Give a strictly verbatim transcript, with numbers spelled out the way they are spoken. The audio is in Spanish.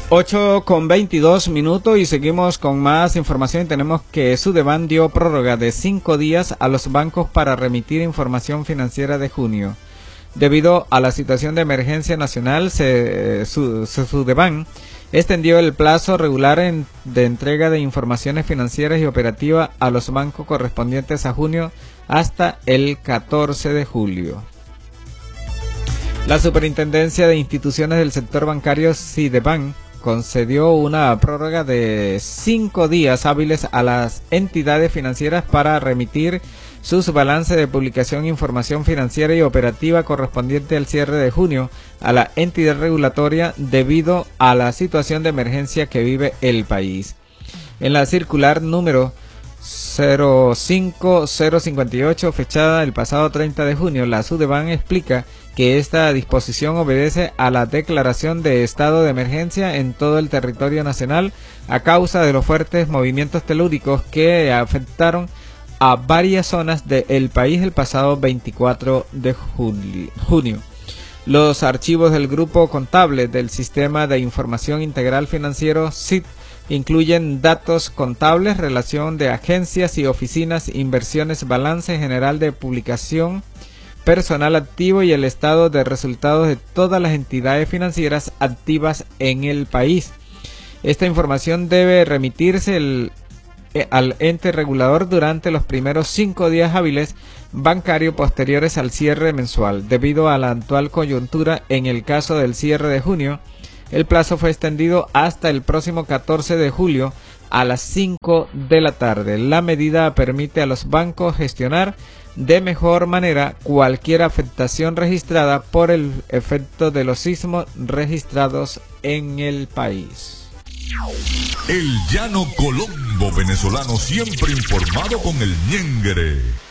ocho con veintidós minutos y seguimos con más información. Tenemos que Sudeban dio prórroga de cinco días a los bancos para remitir información financiera de junio. Debido a la situación de emergencia nacional, se, su, su, Sudeban extendió el plazo regular en, de entrega de informaciones financieras y operativas a los bancos correspondientes a junio hasta el catorce de julio. La Superintendencia de Instituciones del Sector Bancario, Sideban, concedió una prórroga de cinco días hábiles a las entidades financieras para remitir sus balances de publicación e información financiera y operativa correspondiente al cierre de junio a la entidad regulatoria debido a la situación de emergencia que vive el país. En la circular número cero cinco cero cincuenta y ocho, fechada el pasado treinta de junio, la Sudeban explica que esta disposición obedece a la declaración de estado de emergencia en todo el territorio nacional a causa de los fuertes movimientos telúricos que afectaron a varias zonas del país el pasado veinticuatro de junio. Los archivos del grupo contable del Sistema de Información Integral Financiero S I T incluyen datos contables, relación de agencias y oficinas, inversiones, balance general de publicación, personal activo y el estado de resultados de todas las entidades financieras activas en el país. Esta información debe remitirse el, eh, al ente regulador durante los primeros cinco días hábiles bancarios posteriores al cierre mensual. Debido a la actual coyuntura, en el caso del cierre de junio, el plazo fue extendido hasta el próximo catorce de julio a las cinco de la tarde. La medida permite a los bancos gestionar de mejor manera cualquier afectación registrada por el efecto de los sismos registrados en el país. El llano colombo venezolano, siempre informado con el ñengere.